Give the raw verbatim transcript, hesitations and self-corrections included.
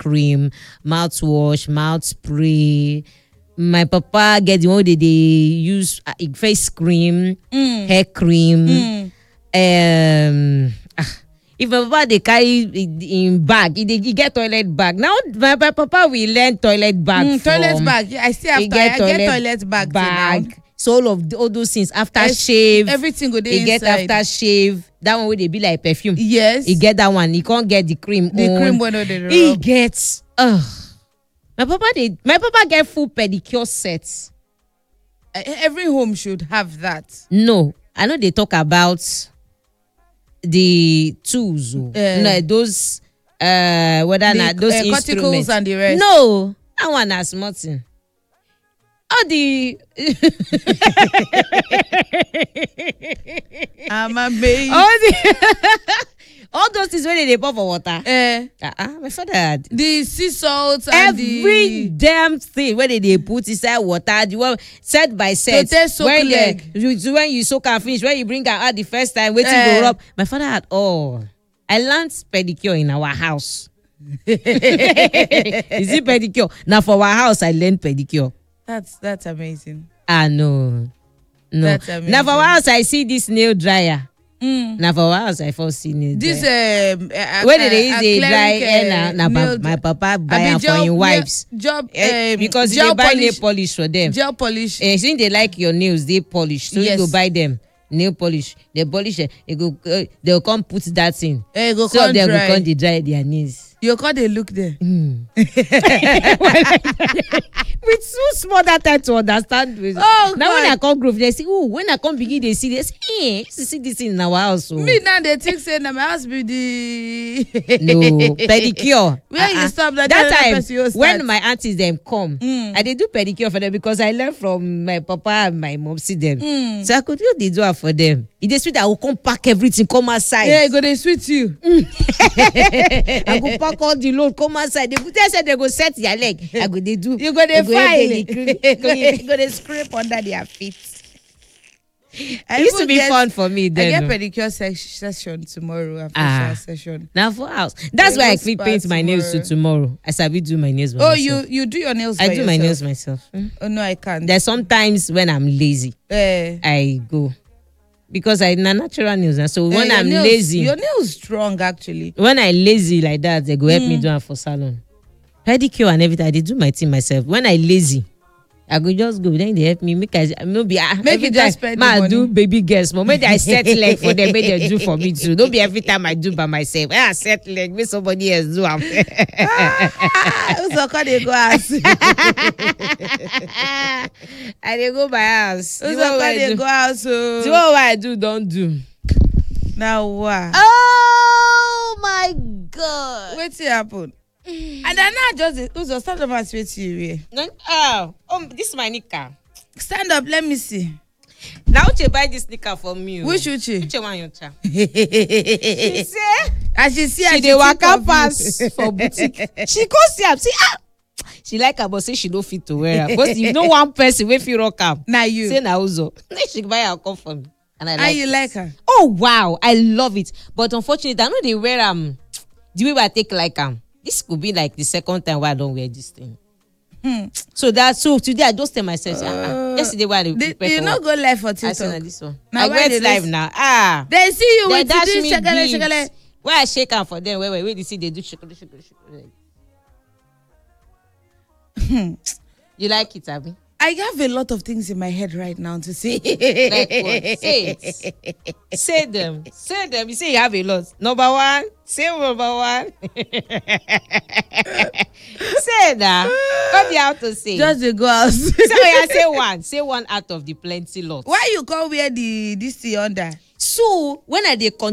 cream, mouthwash, mouth spray. My papa get the one that they use uh, face cream, Mm. hair cream. Mm. Um, ah, if my papa they carry in in bag, he, dey- he get toilet bag. Now my, my papa will learn toilet bag. Mm, from, toilet bag. Yeah, I see he after I get toilet bag. too bag. now. So all of the, all those things after Es- shave, everything go there he get inside. after shave. That one where they be like perfume. Yes. He get that one. He can't get the cream. the on. cream when they He rub. gets. Ugh. My papa did. My papa get full pedicure sets. Uh, Every home should have that. No, I know they talk about the tools. oh. Eh. no, those uh whether The, not those uh, instruments cuticles and the rest. No, that one has nothing. All the I'm amazed. all the all those things when they pour for water. Eh, Uh-uh, my father had the sea salt and every the damn thing where they, they put inside water, the one set by set. take soak when leg. they, you, when you soak and finish, when you bring am out the first time, waiting Eh. go rub. My father had all. I learned pedicure in our house. Is it pedicure? Now for our house, I learned pedicure. that's that's amazing. Ah no, no. That's Now for our amazing. house, I see this nail dryer. Mm. Now for our house, I first see nail This dryer. um, uh, Where did they use uh, the dry acrylic, hair uh, now? Now nail my dry- papa buy Abi am for gel- him wives. nail- Job Eh, um, because they gel buy nail polish. polish for them. Gel polish. Eh, since they like your nails, they polish. So Yes. you go buy them nail polish. They polish it. They go. Uh, they'll come put that in. Eh, go So come they go dry. come they dry their nails. You call they look there. With so small that time to understand. Oh, now when God. I come groove, they say, oh, when I come begin, they see this. Hey, you see this in our house. Oh. Me now they think say na my house be the No pedicure. Where you Uh-uh. stop that that time, time person you start. when my aunties them come, Mm. I dey do pedicure for them because I learned from my papa and my mom see them. Mm. So I could do the do it for them. It dey sweet. I will come pack everything, come outside. Yeah, go they sweet you. I go pack all the load, come outside. They go tell say they go set their leg. I go they do. You go dey I go help file. them, they cre- go dey- go dey scrape under their feet. I It used to even be get- fun for me I then. get pedicure se- session tomorrow. A facial Ah. session. Now for house. That's I why I go fit spa paint my nails to tomorrow. tomorrow. I sabi do my nails by Oh, myself. you you do your nails. I by do my yourself? nails myself. Mm. Oh no, I can't. There's sometimes when I'm lazy, Eh, I go because I na natural nails. And so when eh, your I'm nails- lazy, your nails strong actually. when I lazy like that, they go help me Mm. do am for salon. Pedicure and everything, I dey do my thing myself. When I lazy, I go just go. Then they help me make I no be ah, Make every you just time spend the ma money. do baby girls, but maybe I set leg for them, make they do for me too. Don't be every time I do by myself. When I set leg, make somebody else do am. Ah, who's the call they go ask? I dey go my house. The Who's one the call wey I they do- go ask? the one wey I do don do. Now what? Oh my god. What's happen? And then now just the- who's the stand up and wait you here. No, oh, oh, this is my nika. Stand up, let me see. Now Uche buy this nika for me. oh. Which Uche? Uche want your child. She say As she see, she as dey think waka of you. pass for boutique. She go see am, see ah. She like am but say she no fit to wear am. Because you know one person wey fit rock am. Now you. Say na Uzo. Then she buy am come for me. And I And like you it. like her. Oh wow, I love it. But unfortunately, I know they wear am the way I take like am. This could be like the second time why I don't wear this thing. Hmm. So that so today I just tell myself, say, ah, ah, yesterday why I dey They, prepare you for not work. go live for I say na TikTok. this one. Now I why went they live dey- now. Ah, They see you they with dash this me shakale beads. shakale. Why I shake am for them? Wait, wait, wait. You see they do shakale, shakale, shakale. You like it, Abby? I have a lot of things in my head right now to say. Like what? Say it. Say them. Say them. You say you have a lot. Number one. Say number one. Say that. What do you have to say? Just the go out. say, oh, yeah, say one. Say one out of the plenty lot. Why you come wear the this thing under? So when I dey